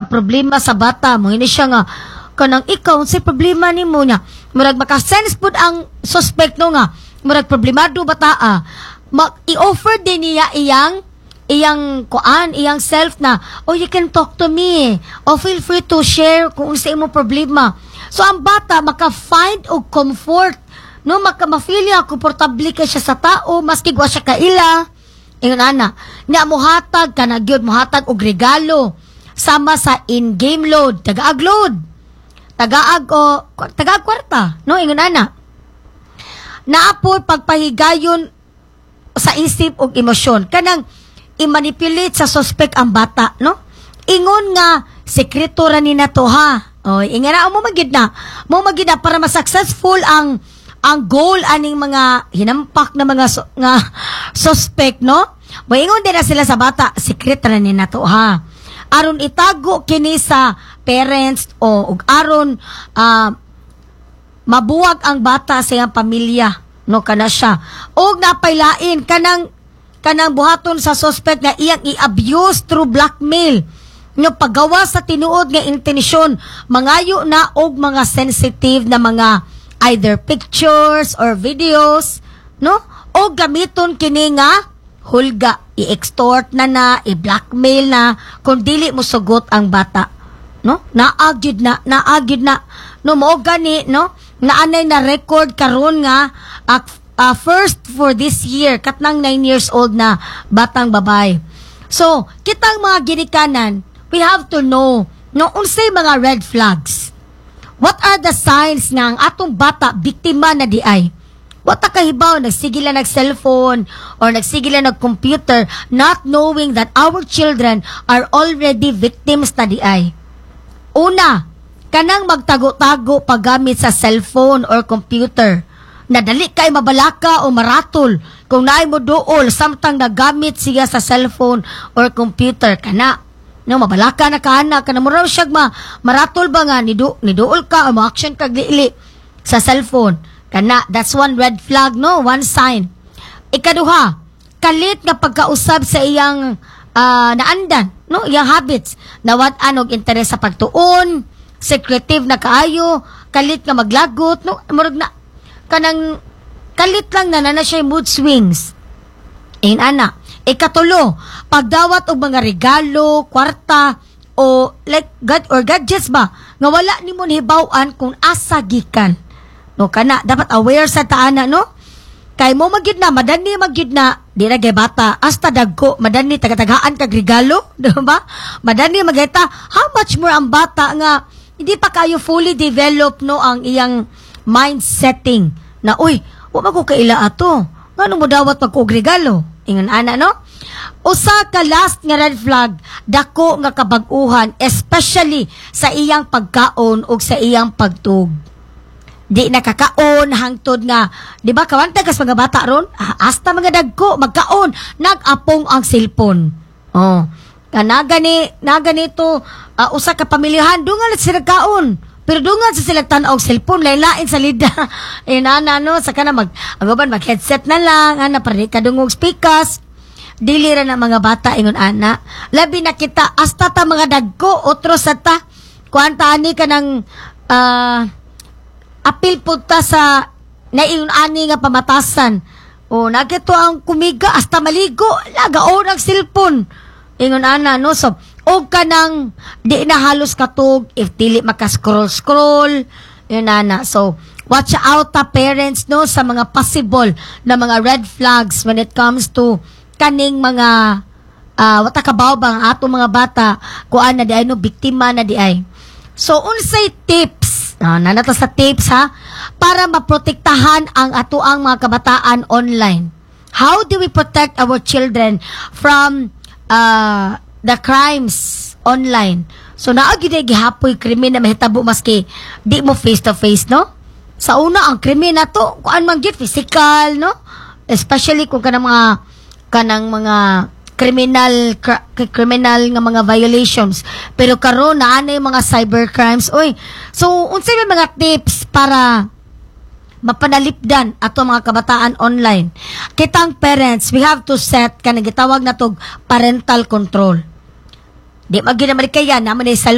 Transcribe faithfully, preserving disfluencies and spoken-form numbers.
problema sa bata mo ini siya nga kanang ikaw unsay problema nimo nya murag maka-sense pud ang suspect no nga murag problemado bata ah, mag i-offer din niya iyang iyang kuan, iyang self na, oh, you can talk to me. O feel free to share kung sa imo problema. So, ang bata, maka-find og comfort. No, maka-mafeel niya, komportable ka siya sa tao, maski gwa siya kaila. Ingon ana, niya muhatag ka na gyud muhatag og regalo. Sama sa in-game load, tagaag load. Tagaag o, tagaag kwarta. No, ingon ana. Naapod pagpahigayon sa isip og emosyon. Kanang, i-manipulate sa suspect ang bata, no? Ingon nga, sekreto ra ni na to, ha? O, ingon na, mo magid na. Mo magid na, para ma-successful ang ang goal aning mga hinampak na mga su- nga suspect, no? Moingon din na sila sa bata, sekreto ra ni na to, ha? Aron itago kini sa parents o ug aron uh, mabuwag ang bata sa iyang pamilya, no? Kana siya. Og napaylain, kanang kanang buhaton sa suspect nga iyang i-abuse through blackmail no paggawa sa tinuod nga intensyon mangayo na og mga sensitive na mga either pictures or videos no o gamiton kini nga hulga i-extort na na i-blackmail na kung dili mo sugot ang bata no naagid na naagid na no mo gani no naanay na record karon nga uh, Uh, first for this year, katnang nine years old na batang babae. So, kitang mga ginikanan, we have to know, no, unsay mga red flags. What are the signs nga ang atong bata, biktima na di ay? What kahibaw, nagsigila nag-cellphone or nagsigila nag-computer, not knowing that our children are already victims na di ay? Una, kanang magtago-tago paggamit sa cellphone or computer. Nadali kay mabalaka o maratol kung naay mo dool samtang nagamit siya sa cellphone or computer kana no mabalaka na kana kana mo raw siya ma maratol ba nga ni do ni dool ka o ma-action kag dili sa cellphone kana that's one red flag no one sign. Ikaduha, kalit nga pagkausab sa iyang uh, naandan no iyang habits nawad-an og interes sa pagtuon, secretive na kaayo, kalit nga maglagot no murag na kanang kalit lang na na siya mood swings. In ana, ikatulo, pagdawat og mga regalo, kwarta o like god or gadgets ba nga wala nimo hibaw-an kung asa gikan. No kana dapat aware sa taana no. Kay mo magid na madani magid na di ra gay bata hasta dagko madani taga-tagaan kag regalo, di ba? Madani magayta how much more ang bata nga hindi pa kayo fully develop no ang iyang mind setting na uy wa man ko kaila ato ngano mo dawat pag regalo ingon ana no usa ka last nga red flag dako nga kabag-uhan especially sa iyang pagkaon ug sa iyang pagtug di nakakaon hangtod nga di ba kawanta kas mga bata ron hasta mga dagko magkaon nag-apong ang cellphone oh kana gani na ganito uh, usa ka pamilyahan dungan sila kaon. Pero dungan sa sila tan-og cellphone, laylain sa lida. Eh, na, no, sa kana mag, agoban, mag-headset na lang, ana, para di kadungog speakers. Dili ra na mga bata, ingon ana. Labi na kita, hasta ta mga dagko, otro sa ta. Kuanta ani ka ng, uh, apil po ta sa, naiyon ani nga pamatasan. O, nagito ang kumiga, hasta maligo, lagaon ang cellphone. Ingon ana, no, so, o kanang di na halos katog if dili maka-scroll-scroll yun na so watch out ta parents no sa mga possible na mga red flags when it comes to kaning mga uh, wata kabaw bang ato mga bata kuan na di ay no biktima na di ay so unsay tips uh, nanata sa tips ha para maprotektahan ang atoang mga kabataan online. How do we protect our children from uh, the crimes online? So naagi na gihapoy krimen na mahitabo maski di mo face to face no. Sa una ang krimen na to kuan man gid physical no. Especially kung kanang mga kanang mga criminal cr- criminal nga mga violations. Pero karon na anay mga cyber crimes. Oy. So unsay mga tips para mapanalipdan ato mga kabataan online? Kitang parents, we have to set kanang gitawag na tog parental control. Di magina man kaya naman ay